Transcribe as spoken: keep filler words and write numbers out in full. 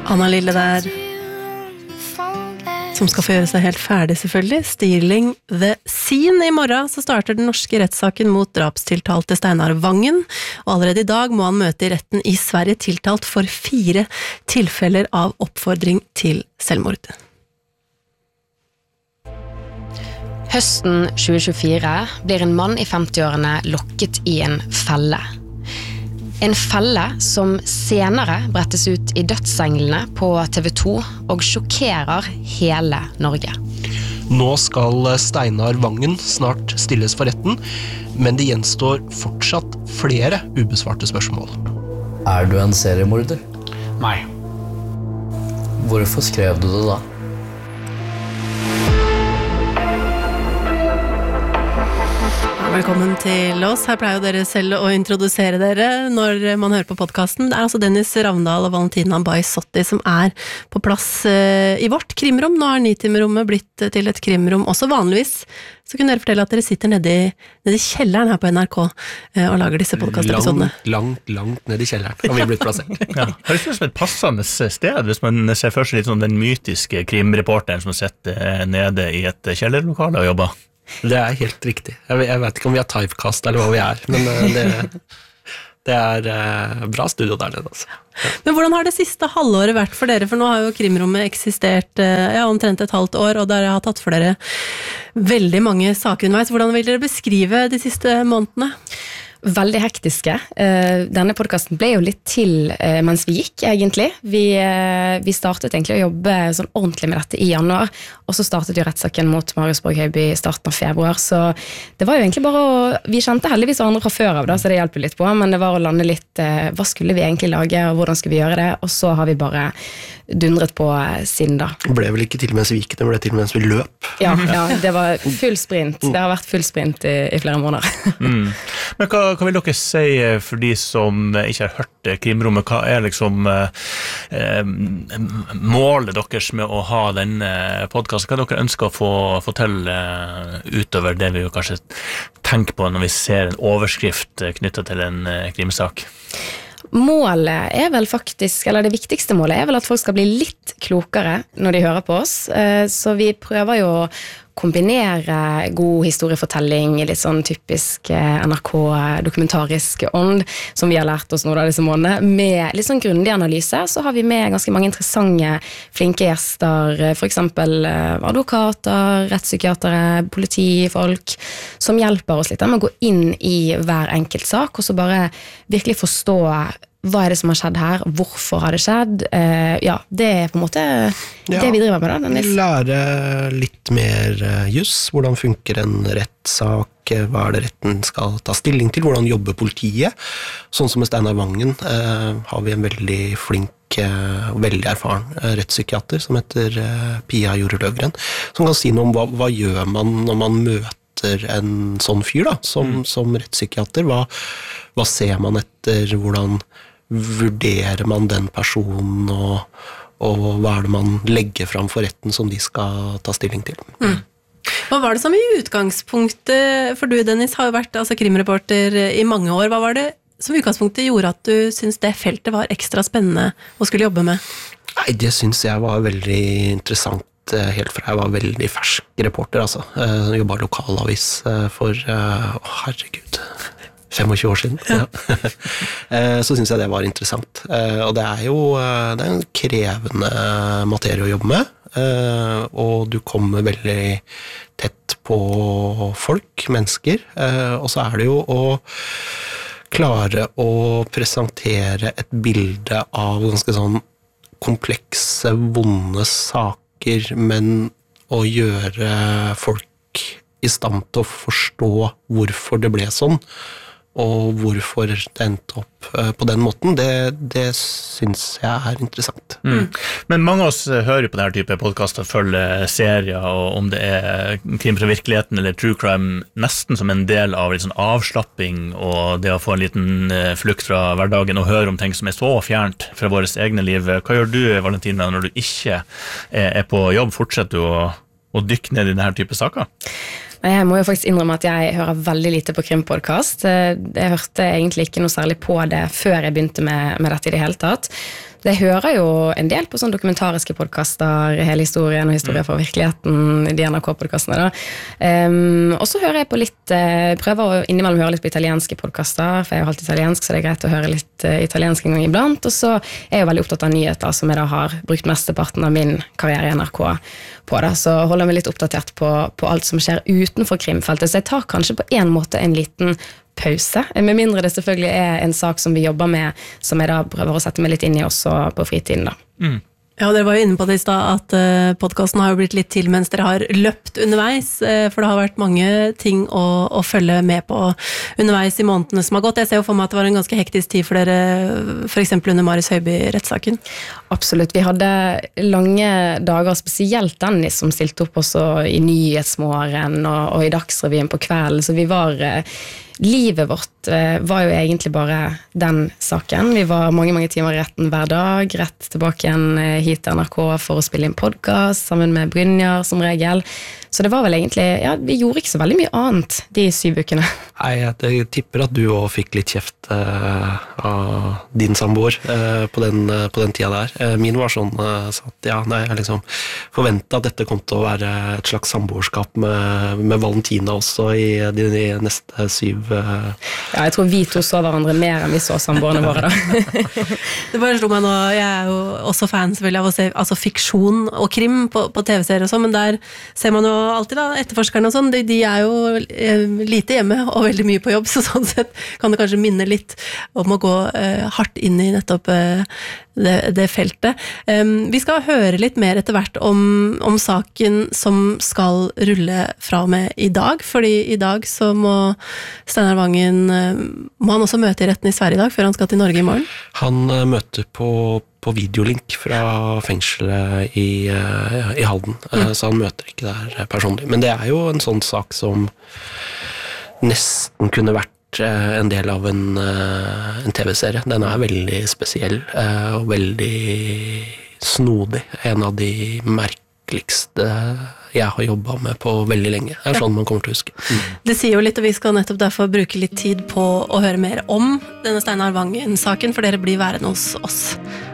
Anna Lille der, som skal få gjøre seg helt ferdig selvfølgelig. Stealing the Scene. I morgen så starter den norske rettssaken mot drapstiltalte Steinar Vangen, og allerede i dag må han møte i retten i Sverige tiltalt for fire tilfeller av oppfordring til selvmord. Høsten tjue tjuefire blir en mann i femtiårene lokket i en felle. En felle som senere brettes ut i dødsenglene på T V to og sjokkerer hele Norge. Nå skal Steinar Vangen snart stilles for retten, men det gjenstår fortsatt flere ubesvarte spørsmål. Er du en seriemorder? Nei. Hvorfor skrev du det da? Velkommen til oss. Her pleier jo dere selv å introdusere dere når man hører på podcasten. Det er altså Dennis Ravndal og Valentina Baisotti som er på plass i vårt krimrom. Nå har Nitimerommet blitt til et krimrom. Også vanligvis så kunne dere fortelle at dere sitter nede i, nede i kjelleren her på N R K og lager disse podcastepisodene. Langt, langt, langt ned i kjelleren har vi blitt plassert. Ja, det høres ut som et passende sted hvis man ser først litt sånn den mytiske krimreporteren som sitter nede i et kjellerlokale og jobber. Det er helt riktig. Jeg, jeg vet ikke om vi har typecast eller hva vi er, men det, det er uh, bra studio der nede. Altså. Ja. Men hvordan har det siste halvåret vært for dere? For nå har jo krimrommet eksistert uh, ja, omtrent et halvt år, og dere har tatt for dere veldig mange saker underveis. Hvordan vil dere beskrive de siste månedene? Veldig hektiske. Denne podcasten ble jo litt til mens vi gikk, egentlig. Vi, vi startet egentlig å jobbe sånn ordentlig med dette i januar, og så startet jo rettssaken mot Marius Borghøiby i starten av februar, så det var jo egentlig bare å, vi kjente heldigvis hverandre fra før av da, så det hjelper litt på, men det var å lande litt, hva skulle vi egentlig lage, og hvordan skulle vi gjøre det, og så har vi bare dundret på siden da. Det ble vel ikke til mens vi gikk, det ble til mens vi løp. Ja, ja, det var full sprint. Det har vært full sprint i, i flere måneder. Mm. Men hva, hva vil dere si for de som ikke har hørt krimrommet? Hva er liksom eh, målet deres med å ha denne podcasten? Hva dere ønsker å få, få til eh, utover det vi jo kanskje tenker på når vi ser en overskrift knyttet til en eh, krimsak? Målet er vel faktisk, eller det viktigste målet er vel at folk skal bli litt klokere når de hører på oss, så vi prøver jo å kombinere god historiefortelling i litt sånn typisk N R K-dokumentarisk ånd, som vi har lært oss nå da disse månedene, med litt sånn grundig analyse. Så har vi med ganske mange interessante, flinke gjester, for eksempel advokater, rettspsykiatere, politifolk, som hjelper oss litt med å gå inn i hver enkelt sak, og så bare virkelig forstå hva er det som har skjedd her, hvorfor har det skjedd, uh, ja, det er på en måte det ja, vi driver med da, Dennis. Lære litt mer juss, hvordan funker en rettssak, hva er det retten skal ta stilling til, hvordan jobber politiet, sånn som med Steinar Vangen uh, har vi en veldig flink uh, og veldig erfaren uh, rettspsykiater som heter uh, Pia Jorunn Løvgren, som kan si noe om hva, hva gjør man når man møter en sånn fyr da, som, mm. som rettspsykiater, hva, hva ser man etter, hvordan vurderer man den personen, og, og hva er det man legger frem for retten som de skal ta stilling til. Mm. Hva var det som i utgangspunktet, for du Dennis har jo vært altså, krimreporter i mange år, hva var det som i utgangspunktet gjorde at du synes det feltet var ekstra spennende å skulle jobbe med? Nei, det synes jeg var veldig interessant helt fra jeg var veldig fersk reporter, altså. Jeg jobbet lokalavis for, å herregud, tjuefem år siden. Ja. Så synes jeg det var interessant. Og det er jo det er en krevende materie å jobbe med, og du kommer veldig tett på folk, mennesker, og så er det jo å klare å presentere et bilde av ganske sånn komplekse, vonde saker, men å gjøre folk i stand til å forstå hvorfor det ble sånn, og hvorfor det endte opp på den måten, det, det synes jeg er interessant. Mm. Men mange av oss hører på denne type podcaster, følger serier, og om det er krim fra virkeligheten eller true crime, nesten som en del av litt sånn avslapping, og det å få en liten flukt fra hverdagen, og høre om ting som er så fjernt fra våres egne liv. Hva gjør du, Valentina, når du ikke er på jobb? Fortsetter du å, å dykke ned i denne type saker? Jeg må jo faktisk innrømme at jeg hører veldig lite på krimpodcast. Jeg hørte egentlig ikke noe særlig på det før jeg begynte med, med dette i det hele tatt. Det hører jo en del på sånne dokumentariske podcaster, hele historien og historier fra virkeligheten, de N R K-podcastene da. Um, og så hører jeg på litt, uh, prøver å innimellom høre litt på italienske podcaster, for jeg er jo alltid italiensk, så det er greit å høre litt uh, italiensk en gang iblant. Og så er jeg jo veldig opptatt av nyheter, som jeg da har brukt mesteparten av min karriere i N R K på det. Så holder jeg meg litt oppdatert på, på alt som skjer utenfor krimfeltet. Så jeg tar kanskje på en måte en liten pause, med mindre det selvfølgelig er en sak som vi jobber med, som jeg da prøver å sette meg litt inn i også på fritiden da. Mm. Ja, dere var jo inne på det i sted, at uh, podcasten har jo blitt litt til mens dere har løpt underveis, uh, for det har vært mange ting å, å følge med på underveis i månedene som har gått. Jeg ser jo for meg at det var en ganske hektisk tid for dere, for eksempel under Marius Høiby-rettssaken. Absolutt, vi hadde lange dager, spesielt Dennis som stilte opp også i Nyhetsmorgen og, og i Dagsrevyen på kvelden, så vi var... Uh, Livet vårt eh, var jo egentlig bare den saken. Vi var mange, mange timer i retten hver dag, rett tilbake igjen eh, hit til N R K for å spille inn podcast sammen med Brynjar som regel. Så det var vel egentlig, ja, vi gjorde ikke så veldig mye annet de syv ukene. Nei, jeg tipper at du også fikk litt kjeft uh, av din samboer uh, på, den, uh, på den tida der. Uh, min var sånn uh, så at, ja, nei, jeg liksom forventet at dette kom til å være et slags samboerskap med, med Valentina også i de, de neste syv. Uh... Ja, jeg tror vi to så hverandre mer enn vi så samboerne våre da. Det bare slo meg nå, jeg er jo også fan selvfølgelig av å se altså, fiksjon og krim på, på T V-serier og sånn, men der ser man jo alltid da, etterforskerne og sånn, de, de er jo eh, lite hjemme og veldig mye på jobb, så sånn sett kan det kanskje minne litt om å gå eh, hardt inn i nettopp eh, det, det feltet. Um, vi skal høre litt mer etter hvert om, om saken som skal rulle fra og med i dag, fordi i dag så må Steinar Vangen, eh, må han også møte i retten i Sverige i dag, før han skal til Norge i morgen? Han uh, møter på på videolink fra fengselet i, uh, i Halden, uh, så han møter ikke der personlig. Men det er jo en sånn sak som nesten kunne vært uh, en del av en, uh, en T V-serie. Den er veldig spesiell uh, og veldig snodig. En av de merkeligste jeg har jobbet med på veldig lenge. Det er sånn man kommer til å huske. Mm. Det sier jo litt, og vi skal nettopp derfor bruke litt tid på å høre mer om denne Steinar Vangen-saken, for dere blir værende hos oss.